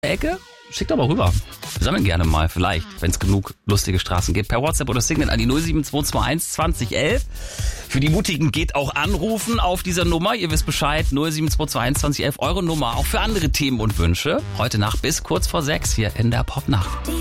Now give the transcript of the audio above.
Ecke? Schickt doch mal rüber. Wir sammeln gerne mal, vielleicht, wenn es genug lustige Straßen gibt. Per WhatsApp oder Signal an die 07221 2011. Für die Mutigen geht auch anrufen auf dieser Nummer. Ihr wisst Bescheid, 07221 2011, eure Nummer. Auch für andere Themen und Wünsche. Heute Nacht bis kurz vor 6 hier in der Popnacht.